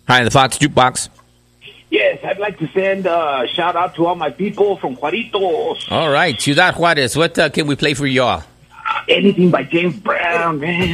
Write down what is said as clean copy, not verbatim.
Hi, the Fox Jukebox. Yes, I'd like to send a shout out to all my people from Juaritos. All right, Ciudad Juarez. What can we play for y'all? Anything by James Brown, man.